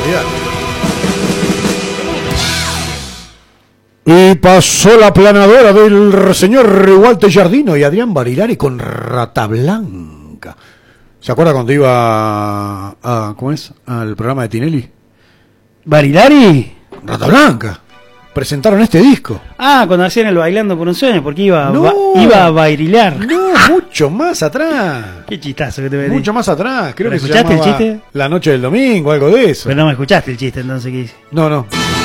Y pasó la planadora del señor Walter Giardino y Adrián Barilari con Rata Blanca. ¿Se acuerda cuando iba a ¿cómo es? Al programa de Tinelli? ¿Barilari? Rata Blanca. Presentaron este disco. Ah, cuando hacían el Bailando por un Sueño, porque iba a bailar. No, mucho más atrás. Qué chistazo que te metí. Mucho más atrás. Creo que se escuchaste llamaba el chiste? La Noche del Domingo, algo de eso. Pero no me escuchaste el chiste, entonces, ¿qué hice? No.